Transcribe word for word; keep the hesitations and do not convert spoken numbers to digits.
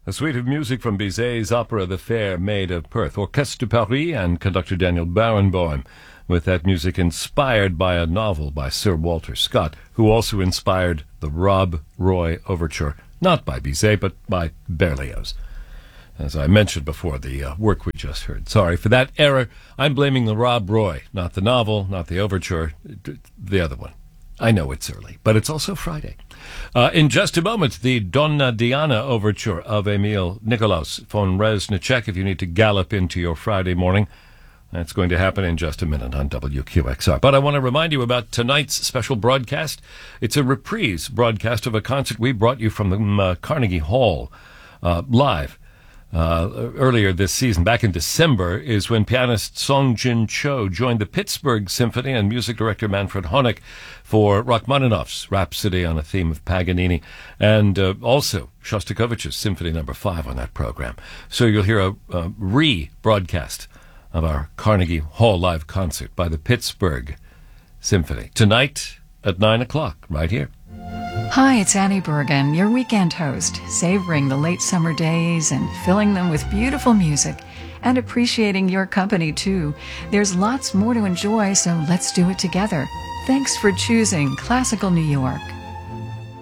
A suite of music from Bizet's opera The Fair Maid of Perth, Orchestre de Paris and conductor Daniel Barenboim, with that music inspired by a novel by Sir Walter Scott, who also inspired the Rob Roy Overture, not by Bizet, but by Berlioz. As I mentioned before, the uh, work we just heard. Sorry for that error. I'm blaming the Rob Roy, not the novel, not the overture, the other one. I know it's early, but it's also Friday. Uh, in just a moment, the Donna Diana overture of Emil Nikolaus von Reznicek, if you need to gallop into your Friday morning. That's going to happen in just a minute on W Q X R. But I want to remind you about tonight's special broadcast. It's a reprise broadcast of a concert we brought you from the uh, Carnegie Hall uh, live. Uh, earlier this season, back in December, is when pianist Song Jin Cho joined the Pittsburgh Symphony and music director Manfred Honeck for Rachmaninoff's Rhapsody on a Theme of Paganini, and uh, also Shostakovich's Symphony Number Five on that program. So you'll hear a, a re-broadcast of our Carnegie Hall live concert by the Pittsburgh Symphony tonight at nine o'clock, right here. Hi, it's Annie Bergen, your weekend host, savoring the late summer days and filling them with beautiful music and appreciating your company, too. There's lots more to enjoy, so let's do it together. Thanks for choosing Classical New York.